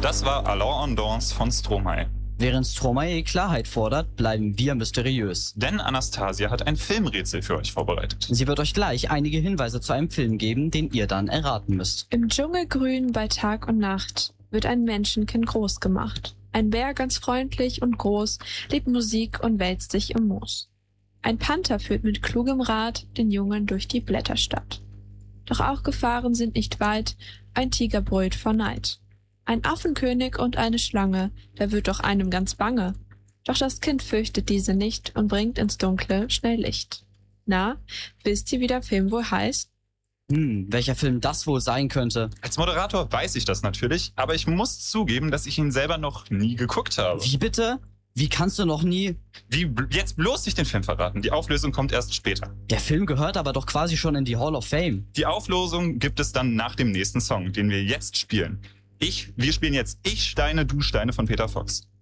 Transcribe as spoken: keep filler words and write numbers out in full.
Das war Allons en Danse von Stromae. Während Stromae Klarheit fordert, bleiben wir mysteriös. Denn Anastasia hat ein Filmrätsel für euch vorbereitet. Sie wird euch gleich einige Hinweise zu einem Film geben, den ihr dann erraten müsst. Im Dschungelgrün bei Tag und Nacht wird ein Menschenkind groß gemacht. Ein Bär, ganz freundlich und groß, liebt Musik und wälzt sich im Moos. Ein Panther führt mit klugem Rat den Jungen durch die Blätterstadt. Doch auch Gefahren sind nicht weit, ein Tiger brüllt vor Neid. Ein Affenkönig und eine Schlange, da wird doch einem ganz bange. Doch das Kind fürchtet diese nicht und bringt ins Dunkle schnell Licht. Na, wisst ihr, wie der Film wohl heißt? Hm, welcher Film das wohl sein könnte? Als Moderator weiß ich das natürlich, aber ich muss zugeben, dass ich ihn selber noch nie geguckt habe. Wie bitte? Wie kannst du noch nie? Wie bl- jetzt bloß nicht den Film verraten. Die Auflösung kommt erst später. Der Film gehört aber doch quasi schon in die Hall of Fame. Die Auflösung gibt es dann nach dem nächsten Song, den wir jetzt spielen. Ich, wir spielen jetzt Ich Steine, Du Steine von Peter Fox.